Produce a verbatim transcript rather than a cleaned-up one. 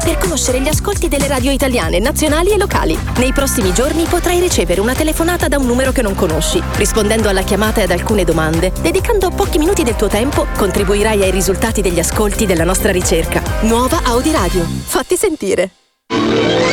per conoscere gli ascolti delle radio italiane, nazionali e locali. Nei prossimi giorni potrai ricevere una telefonata da un numero che non conosci. Rispondendo alla chiamata e ad alcune domande, dedicando pochi minuti del tuo tempo, contribuirai ai risultati degli ascolti della nostra ricerca. Nuova Audi Radio. Fatti sentire.